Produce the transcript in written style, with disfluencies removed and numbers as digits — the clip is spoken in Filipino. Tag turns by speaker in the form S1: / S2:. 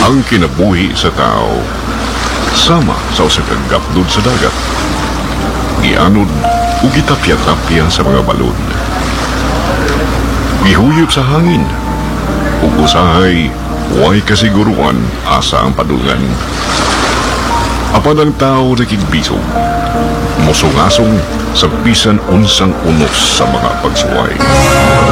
S1: Ang kinabuhi sa tao sama sa usa ka gapdod sa dagat. Gianod ug gitapya-tapya sa mga balon. Gihuyop sa hangin ug usahay way kasiguruan asa ang padulngan. Apan ang tao nakigbisog, musungasong sa bisan unsang unos sa mga pagsuway.